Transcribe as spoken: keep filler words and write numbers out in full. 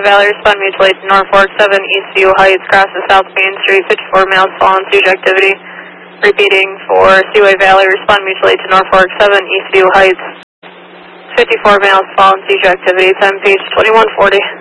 Valley, respond mutually to Norfolk seven, Eastview Heights, crosses South Main Street, fifty-four miles, fallen seizure activity. Repeating for Seaway Valley, respond mutually to Norfolk seven, Eastview Heights, fifty-four miles, fallen seizure activity, time page twenty-one forty.